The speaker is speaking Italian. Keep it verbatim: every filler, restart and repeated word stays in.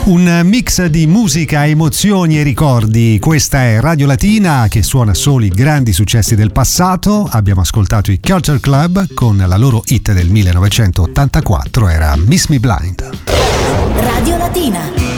Un mix di musica, emozioni e ricordi. Questa è Radio Latina che suona solo i grandi successi del passato. Abbiamo ascoltato i Culture Club con la loro hit del millenovecentottantaquattro, era Miss Me Blind. Radio Latina.